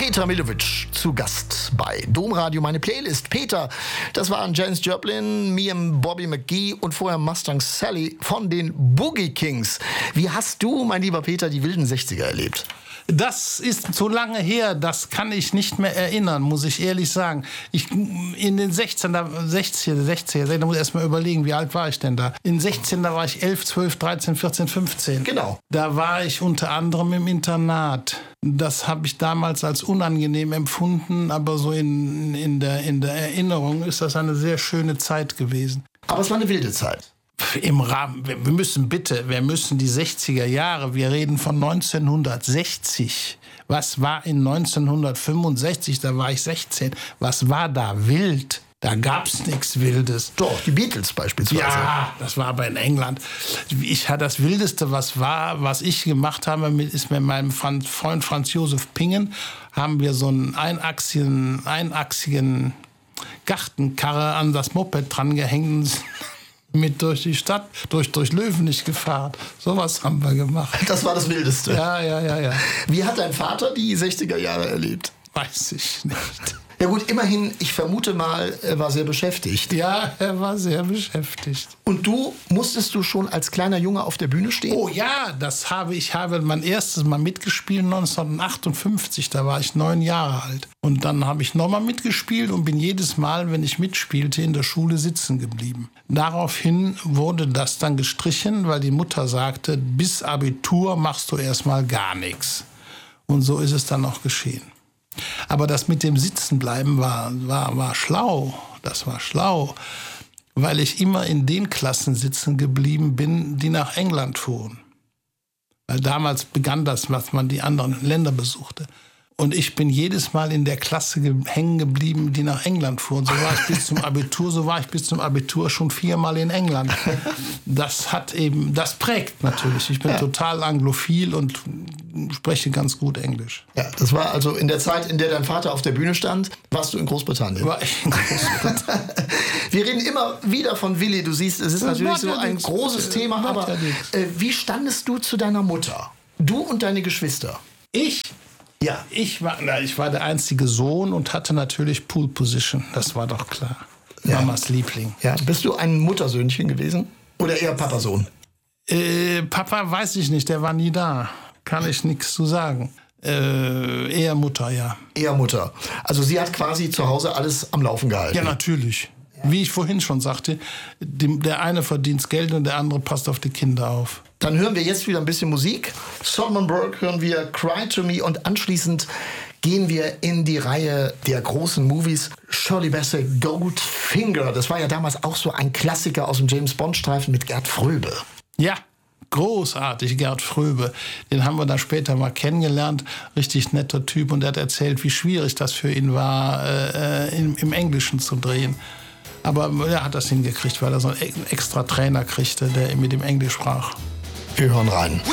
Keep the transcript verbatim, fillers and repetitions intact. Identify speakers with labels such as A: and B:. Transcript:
A: Peter Milovic zu Gast bei Domradio Meine Playlist. Peter, das waren Janis Joplin, Me and Bobby McGee und vorher Mustang Sally von den Boogie Kings. Wie hast du, mein lieber Peter, die wilden sechziger erlebt?
B: Das ist so lange her, das kann ich nicht mehr erinnern, muss ich ehrlich sagen. Ich, in den sechzehner, sechziger, sechziger, da muss ich erst mal überlegen, wie alt war ich denn da? In sechzehn, da war ich elf, zwölf, dreizehn, vierzehn, fünfzehn.
A: Genau.
B: Da war ich unter anderem im Internat. Das habe ich damals als unangenehm empfunden, aber so in, in, der, in der Erinnerung ist das eine sehr schöne Zeit gewesen.
A: Aber es war eine wilde Zeit.
B: Im Rahmen, wir müssen bitte, wir müssen die sechziger Jahre, wir reden von neunzehnhundertsechzig. Was war in neunzehnhundertfünfundsechzig, da war ich sechzehn. Was war da wild? Da gab's nichts Wildes.
A: Doch, die Beatles beispielsweise.
B: Ja, das war aber in England. Ich hatte das Wildeste, was war, was ich gemacht habe, ist mit meinem Freund Franz Josef Pingen, haben wir so einen einachsigen, einachsigen Gartenkarre an das Moped dran gehängt. Mit durch die Stadt, durch, durch Löwenich gefahren. Sowas haben wir gemacht.
A: Das war das Wildeste.
B: Ja, ja, ja, ja.
A: Wie hat dein Vater die sechziger Jahre erlebt?
B: Weiß ich nicht.
A: Ja gut, immerhin, ich vermute mal, er war sehr beschäftigt.
B: Ja, er war sehr beschäftigt.
A: Und du, musstest du schon als kleiner Junge auf der Bühne stehen?
B: Oh ja, das habe ich habe mein erstes Mal mitgespielt neunzehnhundertachtundfünfzig, da war ich neun Jahre alt. Und dann habe ich nochmal mitgespielt und bin jedes Mal, wenn ich mitspielte, in der Schule sitzen geblieben. Daraufhin wurde das dann gestrichen, weil die Mutter sagte, bis Abitur machst du erstmal gar nichts. Und so ist es dann auch geschehen. Aber das mit dem Sitzenbleiben war, war, war schlau. Das war schlau, weil ich immer in den Klassen sitzen geblieben bin, die nach England fuhren. Weil damals begann das, was man die anderen Länder besuchte. Und ich bin jedes Mal in der Klasse ge- hängen geblieben, die nach England fuhren. So war ich bis zum Abitur, so war ich bis zum Abitur schon viermal in England. Das hat eben, das prägt natürlich. Ich bin ja. total anglophil und spreche ganz gut Englisch.
A: Ja, das war also in der Zeit, in der dein Vater auf der Bühne stand, warst du in Großbritannien.
B: War ich in Großbritannien.
A: Wir reden immer wieder von Willi. Du siehst, es ist
B: das
A: natürlich so
B: ja
A: ein
B: nix.
A: großes
B: das
A: Thema. Aber
B: ja
A: äh, wie standest du zu deiner Mutter? Du und deine Geschwister?
B: Ich? Ja, ich war, na, ich war der einzige Sohn und hatte natürlich Pool Position. Das war doch klar.
A: Ja.
B: Mamas Liebling.
A: Ja, bist du ein Muttersöhnchen gewesen? Oder eher Papasohn?
B: Äh, Papa weiß ich nicht, der war nie da. Kann ich nichts zu sagen. Äh, eher Mutter, ja.
A: Eher Mutter. Also sie hat quasi zu Hause alles am Laufen gehalten.
B: Ja, natürlich. Wie ich vorhin schon sagte, dem, der eine verdient Geld und der andere passt auf die Kinder auf.
A: Dann hören wir jetzt wieder ein bisschen Musik. Solomon Burke hören wir Cry to Me und anschließend gehen wir in die Reihe der großen Movies. Shirley Bassey, Goldfinger. Das war ja damals auch so ein Klassiker aus dem James-Bond-Streifen mit Gerd Fröbe.
B: Ja, großartig, Gerd Fröbe. Den haben wir dann später mal kennengelernt. Richtig netter Typ und er hat erzählt, wie schwierig das für ihn war, äh, im, im Englischen zu drehen. Aber er hat das hingekriegt, weil er so einen extra Trainer kriegte, der mit ihm Englisch sprach.
A: Wir hören rein.